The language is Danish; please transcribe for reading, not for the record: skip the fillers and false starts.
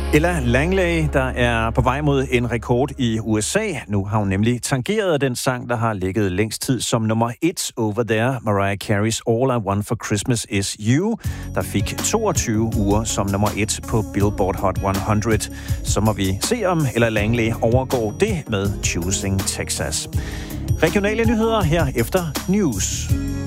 Ella Langley, der er på vej mod en rekord i USA. Nu har hun nemlig tangeret den sang, der har ligget længst tid som nummer 1 over there. Mariah Carey's All I Want for Christmas Is You, der fik 22 uger som nummer 1 på Billboard Hot 100. Så må vi se, om Ella Langley overgår det med Choosing Texas. Regionale nyheder her efter News.